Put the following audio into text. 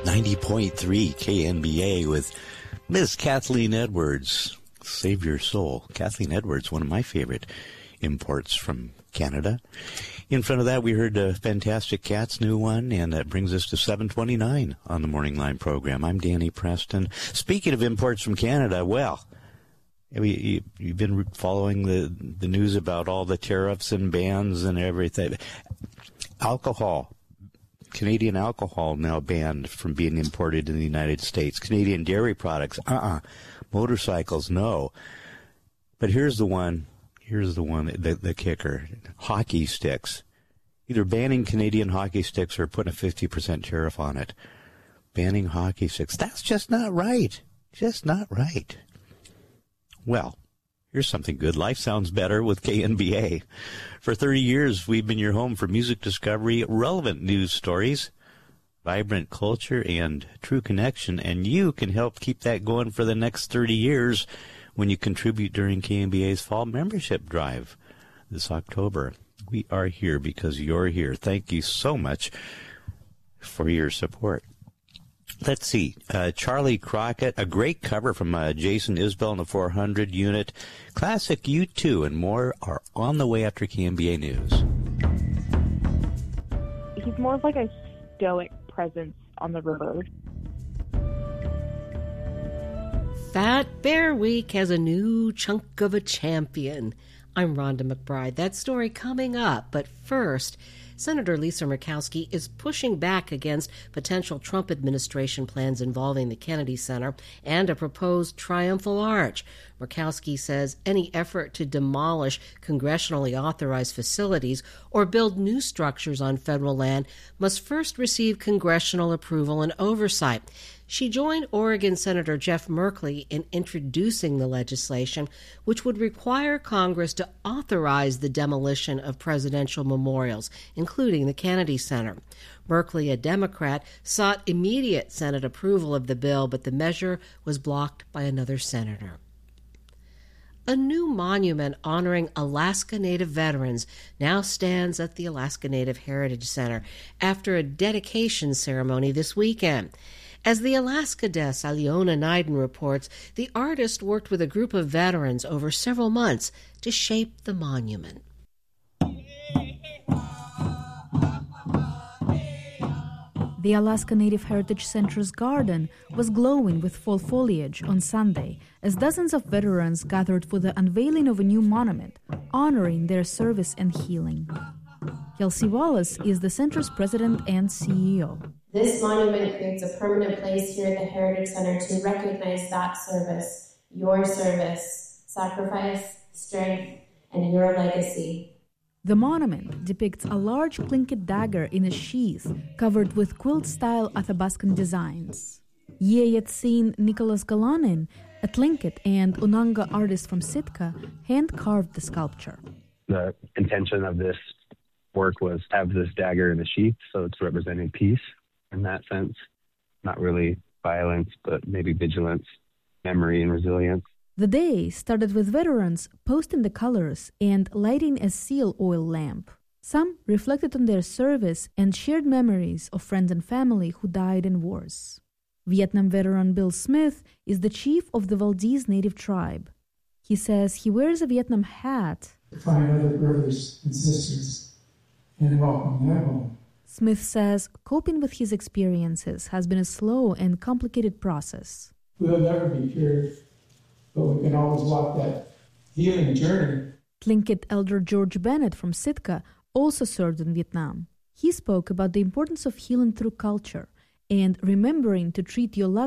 90.3 KNBA with Miss Kathleen Edwards. Save your soul. Kathleen Edwards, one of my favorite imports from Canada. In front of that, we heard Fantastic Cat's new one, and that brings us to 7:29 on the Morning Line program. I'm Danny Preston. Speaking of imports from Canada, well, you've been following the news about all the tariffs and bans and everything. Alcohol. Canadian alcohol now banned from being imported in the United States. Canadian dairy products, Motorcycles, no. But here's the one, the kicker. Hockey sticks. Either banning Canadian hockey sticks or putting a 50% tariff on it. Banning hockey sticks. That's just not right. Just not right. Well, here's something good. Life sounds better with KNBA. For 30 years, we've been your home for music discovery, relevant news stories, vibrant culture, and true connection. And you can help keep that going for the next 30 years when you contribute during KNBA's fall membership drive this October. We are here because you're here. Thank you so much for your support. Let's see. Charlie Crockett, a great cover from Jason Isbell in the 400 unit. Classic U2 and more are on the way after KNBA News. He's more of like a stoic presence on the river. Fat Bear Week has a new chunk of a champion. I'm Rhonda McBride. That story coming up. But first, Senator Lisa Murkowski is pushing back against potential Trump administration plans involving the Kennedy Center and a proposed Triumphal Arch. Murkowski says any effort to demolish congressionally authorized facilities or build new structures on federal land must first receive congressional approval and oversight. She joined Oregon Senator Jeff Merkley in introducing the legislation, which would require Congress to authorize the demolition of presidential memorials, including the Kennedy Center. Merkley, a Democrat, sought immediate Senate approval of the bill, but the measure was blocked by another senator. A new monument honoring Alaska Native veterans now stands at the Alaska Native Heritage Center after a dedication ceremony this weekend. As the Alaska Desk, Aliona Naiden reports, the artist worked with a group of veterans over several months to shape the monument. The Alaska Native Heritage Center's garden was glowing with fall foliage on Sunday as dozens of veterans gathered for the unveiling of a new monument honoring their service and healing. Kelsey Wallace is the center's president and CEO. This monument creates a permanent place here at the Heritage Center to recognize that service, your service, sacrifice, strength, and your legacy. The monument depicts a large Tlingit dagger in a sheath covered with quilt-style Athabascan designs. Yeyetsin Nicholas Galanin, a Tlingit and Unanga artist from Sitka, hand-carved the sculpture. The intention of this work was to have this dagger in a sheath, so it's representing peace in that sense. Not really violence, but maybe vigilance, memory, and resilience. The day started with veterans posting the colors and lighting a seal oil lamp. Some reflected on their service and shared memories of friends and family who died in wars. Vietnam veteran Bill Smith is the chief of the Valdez Native tribe. He says he wears a Vietnam hat to find other brothers and sisters and welcome them home. Smith says coping with his experiences has been a slow and complicated process. We'll never be cured, but we can always walk that healing journey. Tlingit elder George Bennett from Sitka also served in Vietnam. He spoke about the importance of healing through culture and remembering to treat your loved